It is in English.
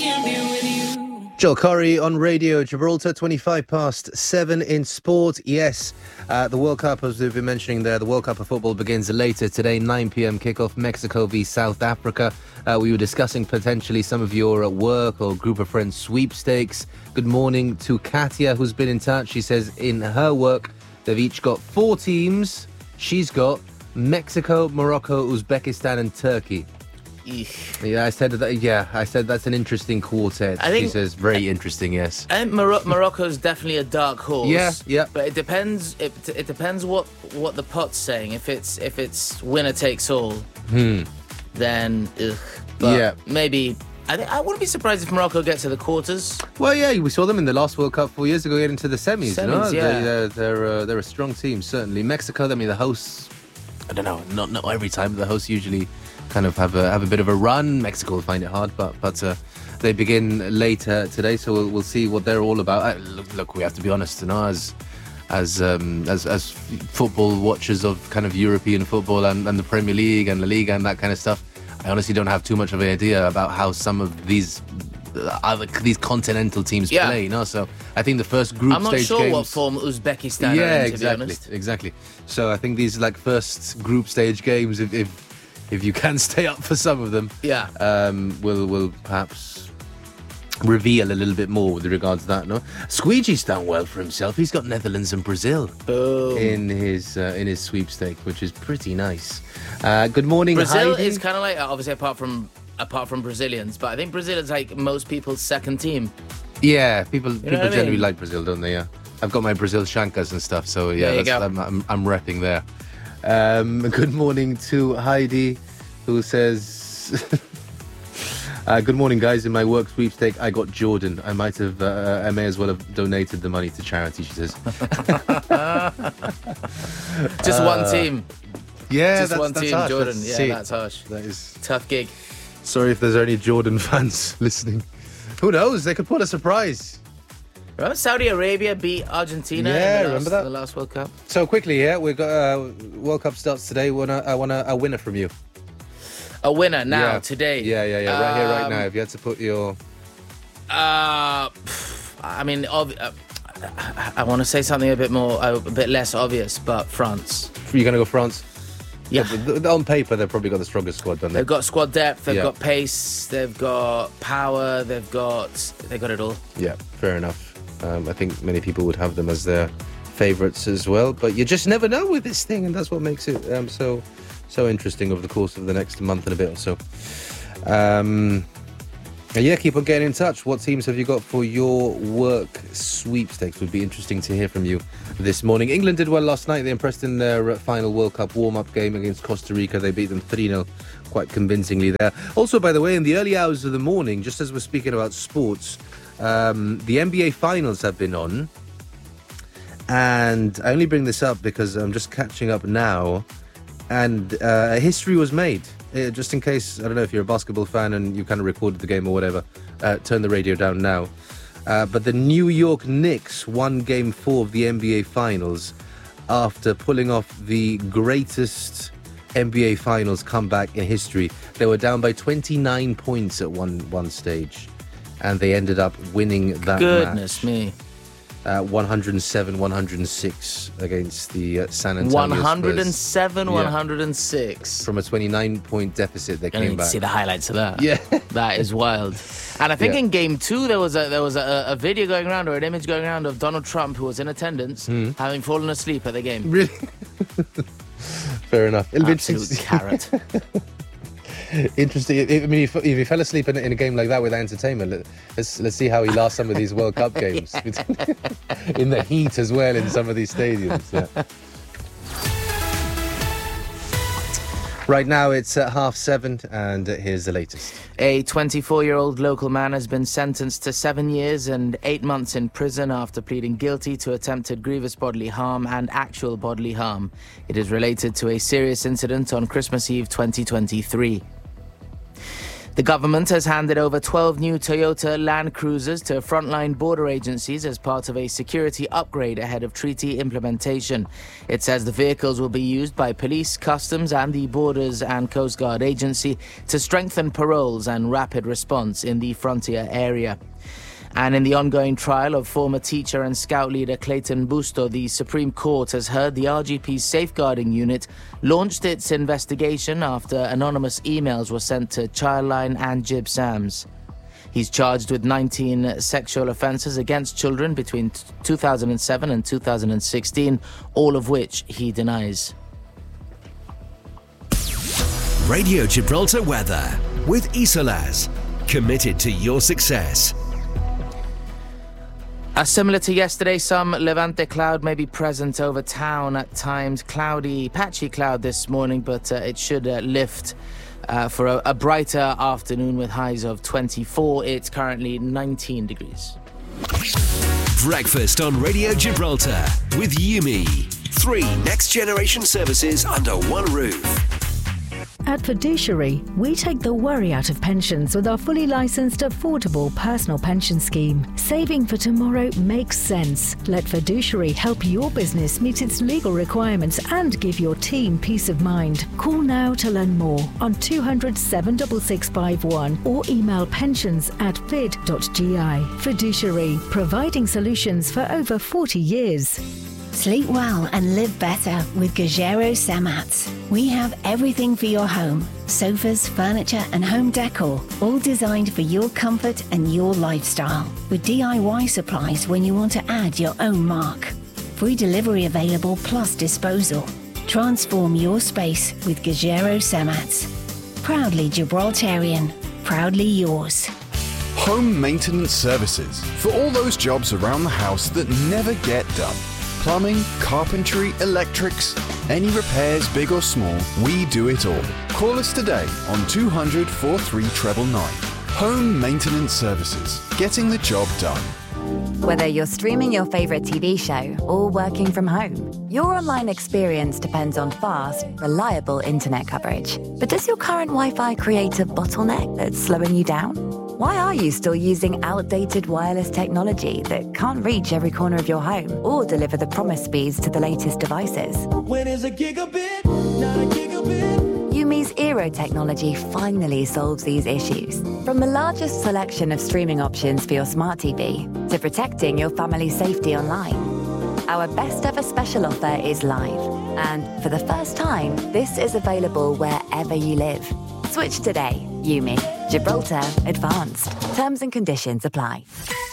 Joel Corry on Radio Gibraltar, 25 past 7 in sport. Yes, the World Cup, as we've been mentioning there, the World Cup of football begins later today, 9 p.m. kickoff, Mexico v South Africa. We were discussing potentially some of your work or group of friends sweepstakes. Good morning to Katia, who's been in touch. She says in her work, they've each got 4 teams. She's got Mexico, Morocco, Uzbekistan and Turkey. Yeah, I said that's an interesting quartet. She says very interesting. Yes, I think Morocco's definitely a dark horse. Yeah. But it depends. It depends what the pot's saying. If it's winner takes all, then maybe. I wouldn't be surprised if Morocco get to the quarters. Well, yeah, we saw them in the last World Cup 4 years ago get into the semis. Yeah. They're a strong team, certainly. Mexico, I mean, the hosts. I don't know, not every time, but the hosts usually kind of have a bit of a run. Mexico will find it hard, but they begin later today, so we'll see what they're all about. Look, we have to be honest, you know, as football watchers of kind of European football and the Premier League and La Liga and that kind of stuff, I honestly don't have too much of an idea about how some of these continental teams play, you know. So I think the first group stage games. I'm not sure what form Uzbekistan are in, to be honest. Exactly. So I think these like first group stage games, if you can stay up for some of them, will perhaps reveal a little bit more with regards to that. No, Squeegee's done well for himself. He's got Netherlands and Brazil in his sweepstake, which is pretty nice. Good morning, Brazil Heidi. is kind of like, obviously apart from Brazilians, but I think Brazil is like most people's second team. Yeah, people generally like Brazil, don't they? Yeah, I've got my Brazil Shankers and stuff, so yeah, I'm repping there. Good morning to Heidi, who says, good morning, guys. In my work sweepstake, I got Jordan. I may as well have donated the money to charity, she says. Just one team. Yeah, just that's one team, harsh. Jordan. That's harsh. That is tough gig. Sorry if there's any Jordan fans listening. Who knows? They could pull a surprise. Remember Saudi Arabia beat Argentina in the last World Cup? So quickly, we've got World Cup starts today. I want a winner from you. A winner now, today? Yeah. Right here, right now. If you had to put your... I mean, I want to say something a bit less obvious, but France. You're going to go France? Yeah. On paper, they've probably got the strongest squad, don't they? They've got squad depth, they've got pace, they've got power, they've got it all. Yeah, fair enough. I think many people would have them as their favourites as well, but you just never know with this thing, and that's what makes it so interesting over the course of the next month and a bit or so. Keep on getting in touch. What teams have you got for your work sweepstakes? Would be interesting to hear from you this morning. England did well last night. They impressed in their final World Cup warm-up game against Costa Rica. They beat them 3-0 quite convincingly there. Also, by the way, in the early hours of the morning, just as we're speaking about sports, the NBA finals have been on. And I only bring this up because I'm just catching up now. And history was made. Just in case, I don't know if you're a basketball fan and you kind of recorded the game or whatever, turn the radio down now. But the New York Knicks won Game 4 of the NBA Finals after pulling off the greatest NBA Finals comeback in history. They were down by 29 points at one stage, and they ended up winning that Goodness match. Me. 107-106 against the San Antonio Spurs. 106. From a 29-point deficit, they came back. See the highlights of that. Yeah. That is wild. And I think in Game 2, there was a video going around, or an image going around of Donald Trump, who was in attendance, having fallen asleep at the game. Really? Fair enough. Absolute carrot. Interesting. I mean, if he fell asleep in a game like that with entertainment, let's see how he lasts some of these World Cup games in the heat as well in some of these stadiums. Yeah. Right now it's at 7:30, and here's the latest. A 24-year-old local man has been sentenced to 7 years and 8 months in prison after pleading guilty to attempted grievous bodily harm and actual bodily harm. It is related to a serious incident on Christmas Eve 2023. The government has handed over 12 new Toyota Land Cruisers to frontline border agencies as part of a security upgrade ahead of treaty implementation. It says the vehicles will be used by police, customs and the Borders and Coast Guard Agency to strengthen paroles and rapid response in the frontier area. And in the ongoing trial of former teacher and scout leader Clayton Busto, the Supreme Court has heard the RGP's safeguarding unit launched its investigation after anonymous emails were sent to Childline and Jib Sams. He's charged with 19 sexual offences against children between 2007 and 2016, all of which he denies. Radio Gibraltar weather with Isolaz, committed to your success. Similar to yesterday, some Levante cloud may be present over town at times. Cloudy, patchy cloud this morning, but it should lift for a brighter afternoon with highs of 24. It's currently 19 degrees. Breakfast on Radio Gibraltar with Yumi. 3 next-generation services under one roof. At Fiduciary, we take the worry out of pensions with our fully licensed, affordable personal pension scheme. Saving for tomorrow makes sense. Let Fiduciary help your business meet its legal requirements and give your team peace of mind. Call now to learn more on 200 76651 or email pensions@fid.gi. Fiduciary, providing solutions for over 40 years. Sleep well and live better with Gajero Samats. We have everything for your home. Sofas, furniture and home decor, all designed for your comfort and your lifestyle. With DIY supplies when you want to add your own mark. Free delivery available plus disposal. Transform your space with Gajero Samats. Proudly Gibraltarian, proudly yours. Home maintenance services for all those jobs around the house that never get done. Plumbing, carpentry, electrics, any repairs big or small, we do it all. Call us today on 200 4399. Home Maintenance Services, getting the job done. Whether you're streaming your favourite TV show or working from home, your online experience depends on fast, reliable internet coverage. But does your current Wi-Fi create a bottleneck that's slowing you down? Why are you still using outdated wireless technology that can't reach every corner of your home or deliver the promised speeds to the latest devices? When is a gigabit, not a gigabit? Yumi's Eero technology finally solves these issues. From the largest selection of streaming options for your smart TV to protecting your family's safety online. Our best ever special offer is live. And for the first time, this is available wherever you live. Switch today. Yumi. Gibraltar Advanced. Terms and conditions apply.